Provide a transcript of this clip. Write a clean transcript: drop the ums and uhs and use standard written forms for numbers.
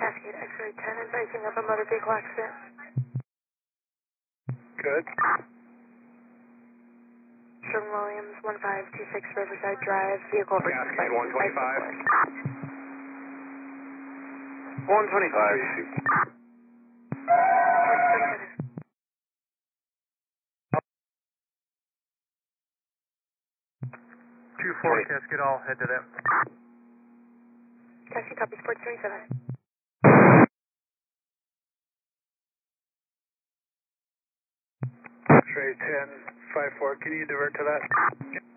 Cascade X-ray 10 advising of a motor vehicle accident. Good. Sherwin-Williams 1526 Riverside Drive, vehicle overturned by Cascade 125. 125. 2-4, Cascade, I'll head to them. Cascade copy, Sports 27. X-ray 10, 5-4, can you divert to that?